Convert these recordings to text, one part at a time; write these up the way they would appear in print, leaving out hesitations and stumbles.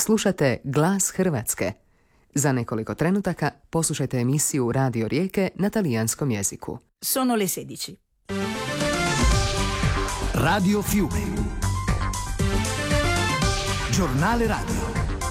Slušate Glas Hrvatske. Za nekoliko trenutaka poslušajte emisiju Radio Rijeke na talijanskom jeziku. Sono le 16. Radio Fiume. Giornale radio.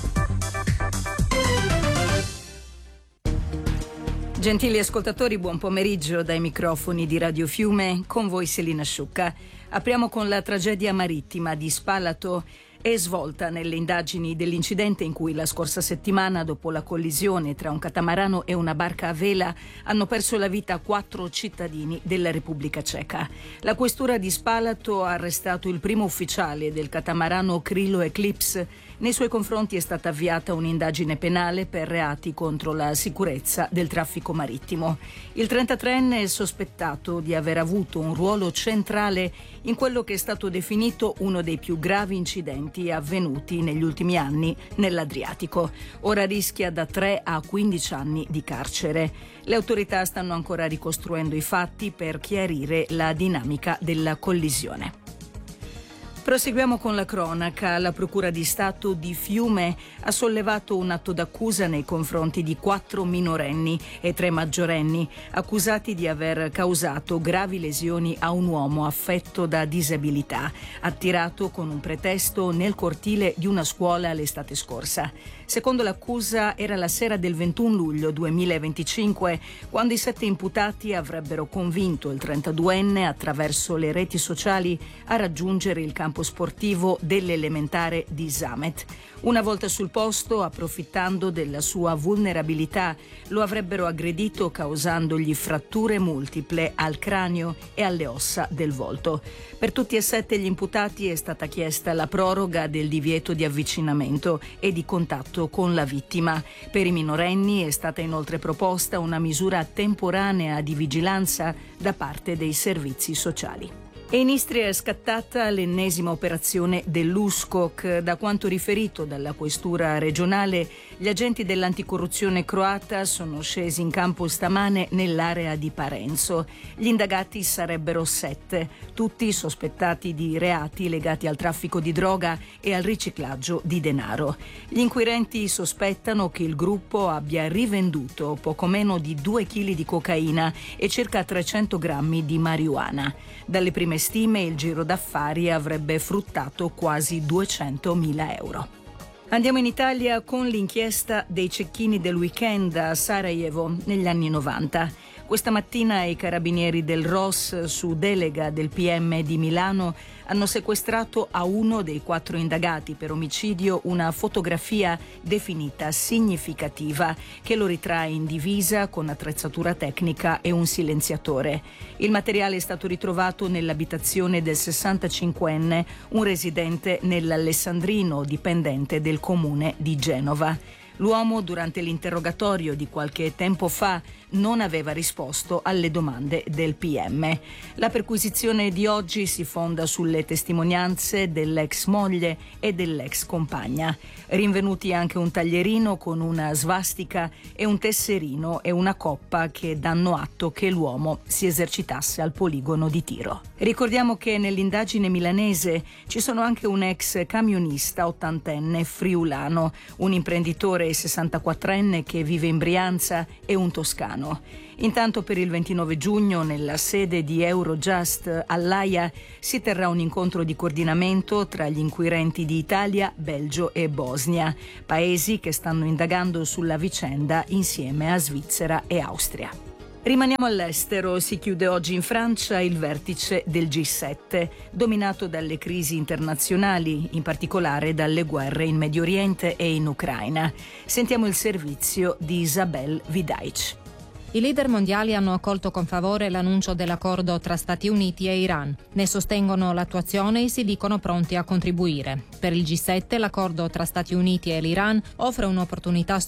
Gentili ascoltatori, buon pomeriggio dai microfoni di Radio Fiume, con voi Selina Sciucca. Apriamo con la tragedia marittima di Spalato. È svolta nelle indagini dell'incidente in cui la scorsa settimana, dopo la collisione tra un catamarano e una barca a vela, hanno perso la vita 4 cittadini della Repubblica Ceca. La questura di Spalato ha arrestato il primo ufficiale del catamarano Krilo Eclipse. Nei suoi confronti è stata avviata un'indagine penale per reati contro la sicurezza del traffico marittimo. Il 33enne è sospettato di aver avuto un ruolo centrale in quello che è stato definito uno dei più gravi incidenti avvenuti negli ultimi anni nell'Adriatico. Ora rischia da 3 a 15 anni di carcere. Le autorità stanno ancora ricostruendo i fatti per chiarire la dinamica della collisione. Proseguiamo con la cronaca. La Procura di Stato di Fiume ha sollevato un atto d'accusa nei confronti di 4 minorenni e 3 maggiorenni, accusati di aver causato gravi lesioni a un uomo affetto da disabilità, attirato con un pretesto nel cortile di una scuola l'estate scorsa. Secondo l'accusa era la sera del 21 luglio 2025, quando i 7 imputati avrebbero convinto il 32enne attraverso le reti sociali a raggiungere il campo sportivo dell'elementare di Zamet. Una volta sul posto, approfittando della sua vulnerabilità, lo avrebbero aggredito causandogli fratture multiple al cranio e alle ossa del volto. Per tutti e 7 gli imputati è stata chiesta la proroga del divieto di avvicinamento e di contatto con la vittima. Per i minorenni è stata inoltre proposta una misura temporanea di vigilanza da parte dei servizi sociali. E in Istria è scattata l'ennesima operazione dell'USKOK. Da quanto riferito dalla questura regionale, gli agenti dell'anticorruzione croata sono scesi in campo stamane nell'area di Parenzo. Gli indagati sarebbero 7, tutti sospettati di reati legati al traffico di droga e al riciclaggio di denaro. Gli inquirenti sospettano che il gruppo abbia rivenduto poco meno di 2 kg di cocaina e circa 300 grammi di marijuana. Dalle prime stime il giro d'affari avrebbe fruttato quasi 200.000 euro. Andiamo in Italia con l'inchiesta dei cecchini del weekend a Sarajevo negli anni 90. Questa mattina i carabinieri del ROS, su delega del PM di Milano, hanno sequestrato a uno dei 4 indagati per omicidio una fotografia definita significativa che lo ritrae in divisa con attrezzatura tecnica e un silenziatore. Il materiale è stato ritrovato nell'abitazione del 65enne, un residente nell'Alessandrino, dipendente del comune di Genova. L'uomo, durante l'interrogatorio di qualche tempo fa, non aveva risposto alle domande del PM. La perquisizione di oggi si fonda sulle testimonianze dell'ex moglie e dell'ex compagna. Rinvenuti anche un taglierino con una svastica e un tesserino e una coppa che danno atto che l'uomo si esercitasse al poligono di tiro. Ricordiamo che nell'indagine milanese ci sono anche un ex camionista 80enne friulano, un imprenditore 64enne che vive in Brianza e un toscano. Intanto per il 29 giugno nella sede di Eurojust all'Aia si terrà un incontro di coordinamento tra gli inquirenti di Italia, Belgio e Bosnia, paesi che stanno indagando sulla vicenda insieme a Svizzera e Austria. Rimaniamo all'estero. Si chiude oggi in Francia il vertice del G7, dominato dalle crisi internazionali, in particolare dalle guerre in Medio Oriente e in Ucraina. Sentiamo il servizio di Isabel Vidaic. I leader mondiali hanno accolto con favore l'annuncio dell'accordo tra Stati Uniti e Iran. Ne sostengono l'attuazione e si dicono pronti a contribuire. Per il G7 l'accordo tra Stati Uniti e l'Iran offre un'opportunità